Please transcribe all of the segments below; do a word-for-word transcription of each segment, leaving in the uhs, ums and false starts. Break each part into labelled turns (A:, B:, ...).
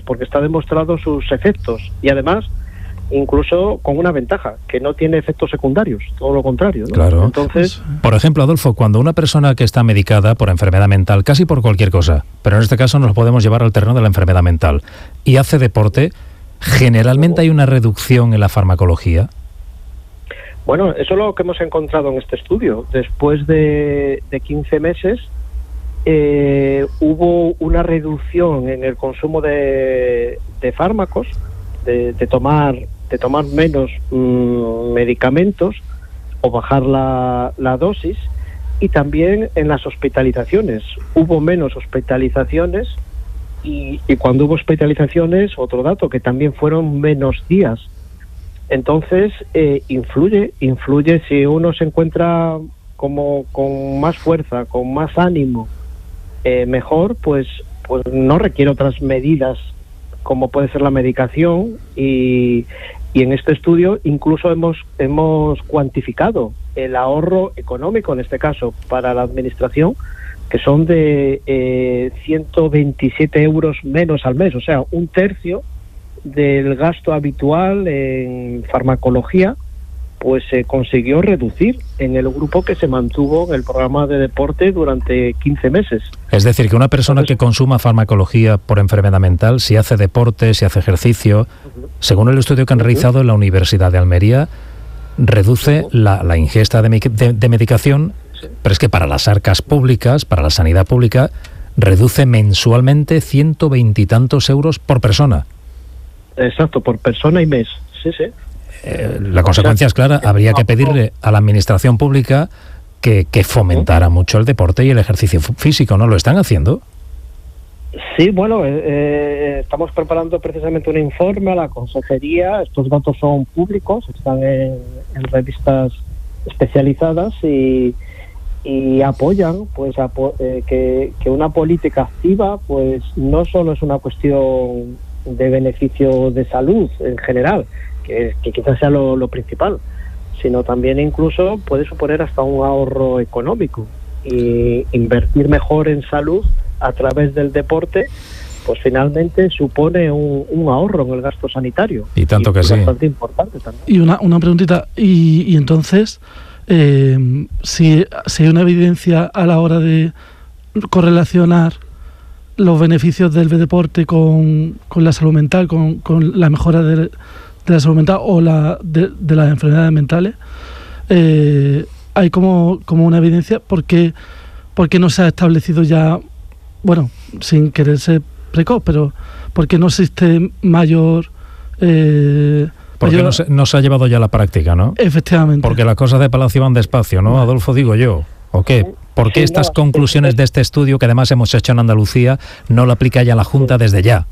A: porque está demostrado sus efectos y además incluso con una ventaja, que no tiene efectos secundarios, todo lo contrario, ¿no?
B: Claro.
A: Entonces,
B: por ejemplo, Adolfo, cuando una persona que está medicada por enfermedad mental, casi por cualquier cosa, pero en este caso nos lo podemos llevar al terreno de la enfermedad mental, y hace deporte, generalmente hay una reducción en la farmacología.
A: Bueno, eso es lo que hemos encontrado en este estudio. Después de, de quince meses, eh, hubo una reducción en el consumo de, de fármacos, de, de tomar de tomar menos mmm, medicamentos o bajar la, la dosis, y también en las hospitalizaciones. Hubo menos hospitalizaciones y, y cuando hubo hospitalizaciones, otro dato, que también fueron menos días. Entonces, eh, influye, influye si uno se encuentra como con más fuerza, con más ánimo, eh, mejor, pues, pues no requiere otras medidas como puede ser la medicación, y, y en este estudio incluso hemos, hemos cuantificado el ahorro económico, en este caso, para la administración, que son de eh, ciento veintisiete euros menos al mes, o sea, un tercio del gasto habitual en farmacología, pues se consiguió reducir en el grupo que se mantuvo en el programa de deporte durante quince meses.
B: Es decir, que una persona que consuma farmacología por enfermedad mental, si hace deporte, si hace ejercicio, uh-huh. según el estudio que han uh-huh. realizado en la Universidad de Almería, reduce uh-huh. la, la ingesta de, de, de medicación, sí. pero es que para las arcas públicas, para la sanidad pública, reduce mensualmente ciento veintitantos euros por persona.
A: Exacto, por persona y mes, sí, sí.
B: Eh, la consecuencia es clara, habría que pedirle a la administración pública que, que fomentara mucho el deporte y el ejercicio físico, ¿no? ¿Lo están haciendo?
A: Sí, bueno, eh, estamos preparando precisamente un informe a la consejería. Estos datos son públicos, están en, en revistas especializadas y, y apoyan pues apo- eh, que, que una política activa pues no solo es una cuestión de beneficio de salud en general, que, que quizás sea lo, lo principal, sino también incluso puede suponer hasta un ahorro económico, y invertir mejor en salud a través del deporte pues finalmente supone un, un ahorro en el gasto sanitario,
B: y tanto y que sí,
A: bastante importante también.
C: Y una, una preguntita, y, y entonces eh, si, si hay una evidencia a la hora de correlacionar los beneficios del deporte con, con la salud mental, con, con la mejora de, de la salud mental o la de, de las enfermedades mentales, eh, hay como, como una evidencia, porque, porque no se ha establecido ya, bueno, sin querer ser precoz, pero porque no existe mayor... Eh,
B: porque
C: mayor...
B: no se, no se ha llevado ya a la práctica, ¿no?
C: Efectivamente.
B: Porque las cosas de Palacio van despacio, ¿no, Adolfo? Digo yo. ¿O qué? ¿Por qué estas conclusiones de este estudio, que además hemos hecho en Andalucía, no lo aplica ya la Junta desde ya?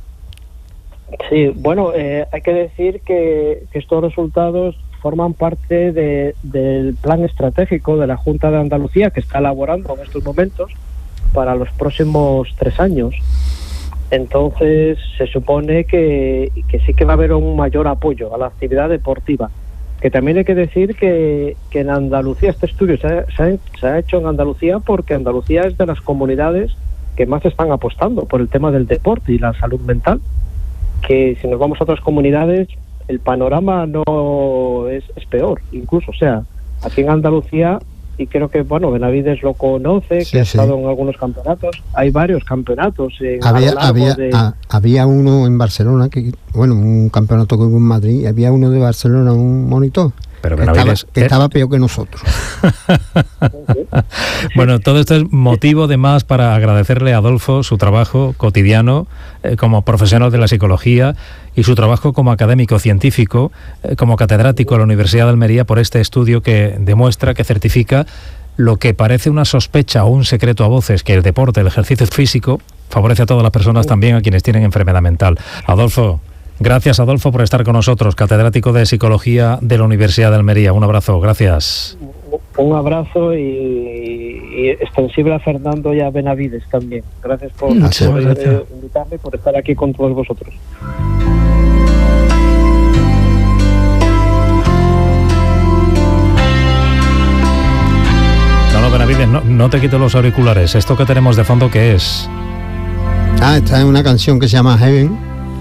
A: Sí, bueno, eh, hay que decir que, que estos resultados forman parte de, del plan estratégico de la Junta de Andalucía, que está elaborando en estos momentos para los próximos tres años. Entonces, se supone que, que sí que va a haber un mayor apoyo a la actividad deportiva. Que también hay que decir que, que en Andalucía, este estudio se ha, se, ha, se ha hecho en Andalucía porque Andalucía es de las comunidades que más están apostando por el tema del deporte y la salud mental. Que si nos vamos a otras comunidades, el panorama no es, es peor, incluso. O sea, aquí en Andalucía, y creo que, bueno, Benavides lo conoce,
D: sí,
A: que ha
D: sí.
A: estado en algunos campeonatos, hay varios campeonatos. En,
D: había,
A: a lo largo
D: había,
A: de...
D: a, había uno en Barcelona, que bueno, un campeonato que hubo en Madrid, había uno de Barcelona, un monitor,
B: pero
D: que, estaba, que ¿eh? estaba peor que nosotros.
B: Bueno, todo esto es motivo de más para agradecerle a Adolfo su trabajo cotidiano eh, como profesional de la psicología y su trabajo como académico científico, eh, como catedrático de la Universidad de Almería, por este estudio que demuestra, que certifica lo que parece una sospecha o un secreto a voces, que el deporte, el ejercicio físico, favorece a todas las personas, también a quienes tienen enfermedad mental. Adolfo, gracias, Adolfo, por estar con nosotros, catedrático de Psicología de la Universidad de Almería. Un abrazo, gracias.
A: Un abrazo y, y extensible a Fernando y a Benavides también. Gracias por,
C: Muchas
A: por
C: gracias.
A: eh, invitarme, por estar aquí con todos vosotros.
B: No, no, Benavides, no, no te quito los auriculares. ¿Esto que tenemos de fondo qué es?
D: Ah, esta es una canción que se llama Heaven,